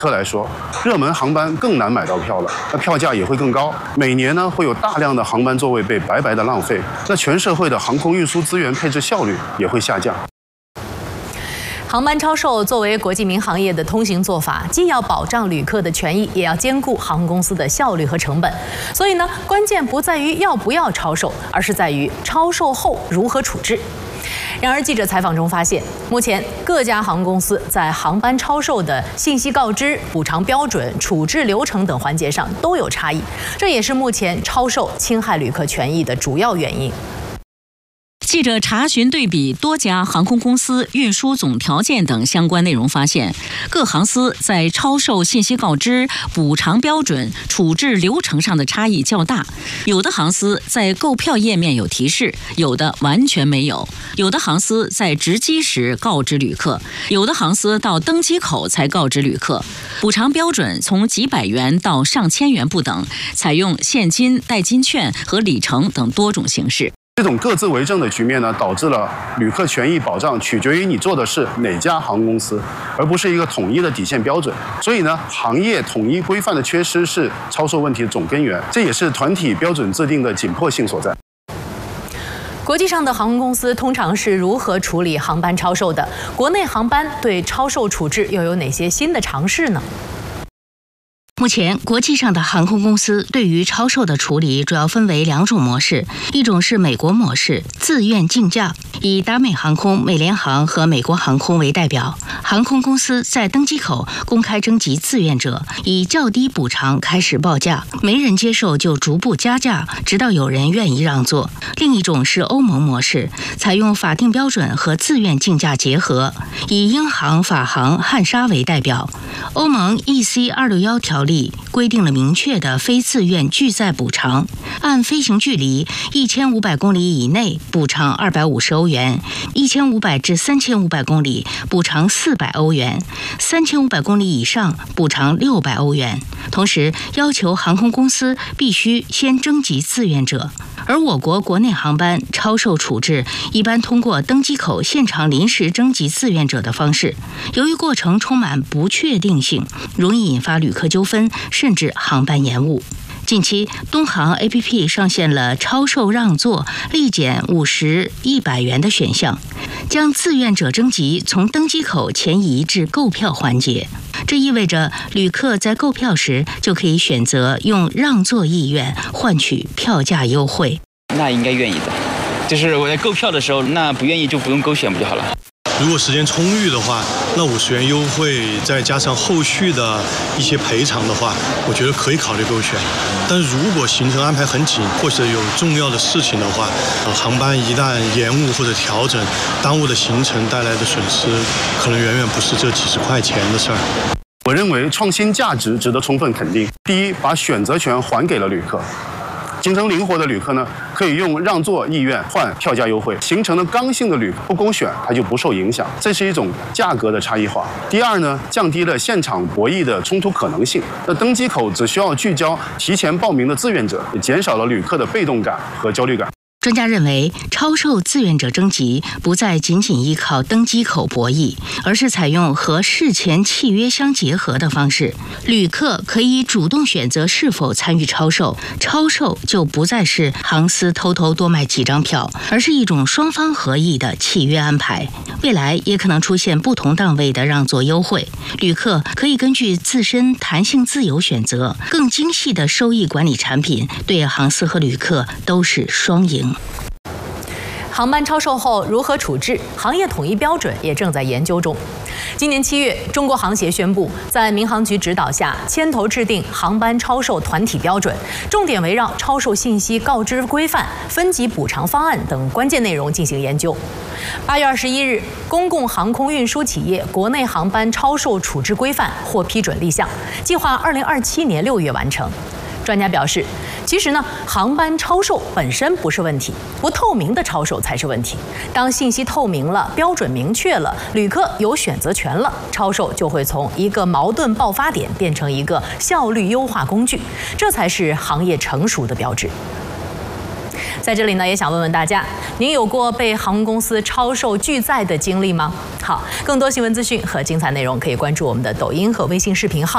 来说，热门航班更难买到票了，那票价也会更高。每年呢，会有大量的航班座位被白白的浪费，那全社会的航空运输资源配置效率也会下降。 航班超售作为国际民航业的通行做法，既要保障旅客的权益，也要兼顾航空公司的效率和成本。所以呢，关键不在于要不要超售，而是在于超售后如何处置。然而，记者采访中发现，目前各家航空公司在航班超售的信息告知、补偿标准、处置流程等环节上都有差异，这也是目前超售侵害旅客权益的主要原因。 记者查询对比多家航空公司运输总条件等相关内容，发现各航司在超售信息告知、补偿标准、处置流程上的差异较大。有的航司在购票页面有提示，有的完全没有；有的航司在值机时告知旅客，有的航司到登机口才告知旅客。补偿标准从几百元到上千元不等，采用现金、代金券和里程等多种形式。 这种各自为政的局面呢，导致了旅客权益保障取决于你做的是哪家航空公司，而不是一个统一的底线标准。所以呢，行业统一规范的缺失是超售问题的总根源，这也是团体标准制定的紧迫性所在。 国际上的航空公司通常是如何处理航班超售的？国内航班对超售处置又有哪些新的尝试呢？ 目前，国际上的航空公司对于超售的处理主要分为2种模式，一种是美国模式，自愿竞价，以达美航空、美联航和美国航空为代表，航空公司在登机口公开征集志愿者，以较低补偿开始报价，没人接受就逐步加价，直到有人愿意让座。另一种是欧盟模式，采用法定标准和自愿竞价结合，以英航、法航、汉莎为代表。欧盟 EC 261条例规定了明确的非自愿拒载补偿，按飞行距离1500公里以内补偿250欧元，1500至3500公里补偿400欧元，3500公里以上补偿600欧元。同时要求航空公司必须先征集志愿者。而我国国内航班超售处置一般通过登机口现场临时征集志愿者的方式，由于过程充满不确定性，容易引发旅客纠纷，甚至航班延误。近期，东航 APP 上线了超售让座、立减50、100元的选项，将志愿者征集从登机口前移至购票环节。这意味着旅客在购票时就可以选择用让座意愿换取票价优惠。 那应该愿意的，就是我在购票的时候，那不愿意就不用勾选不就好了？ 如果时间充裕的话，那50元优惠再加上后续的一些赔偿的话，我觉得可以考虑勾选。但是如果行程安排很紧，或者有重要的事情的话，航班一旦延误或者调整，耽误的行程带来的损失，可能远远不是这几十块钱的事儿。 我认为创新价值值得充分肯定。第一，把选择权还给了旅客。行程灵活的旅客呢，可以用让座意愿换票价优惠；形成的刚性的旅客不勾选，它就不受影响。这是一种价格的差异化。第二呢，降低了现场博弈的冲突可能性。那登机口只需要聚焦提前报名的志愿者，也减少了旅客的被动感和焦虑感。 专家认为，超售志愿者征集不再仅仅依靠登机口博弈，而是采用和事前契约相结合的方式。旅客可以主动选择是否参与超售，超售就不再是航司偷偷多卖几张票，而是一种双方合意的契约安排。未来也可能出现不同档位的让座优惠，旅客可以根据自身弹性自由选择，更精细的收益管理产品，对航司和旅客都是双赢。 航班超售后如何处置？行业统一标准也正在研究中。今年7月，中国航协宣布，在民航局指导下，牵头制定航班超售团体标准，重点围绕超售信息告知规范、分级补偿方案等关键内容进行研究。8月21日，公共航空运输企业国内航班超售处置规范获批准立项，计划2027年6月完成。专家表示，其实呢，航班超售本身不是问题，不透明的超售才是问题。当信息透明了，标准明确了，旅客有选择权了，超售就会从一个矛盾爆发点变成一个效率优化工具，这才是行业成熟的标志。在这里呢，也想问问大家，您有过被航空公司超售拒载的经历吗？好，更多新闻资讯和精彩内容可以关注我们的抖音和微信视频号。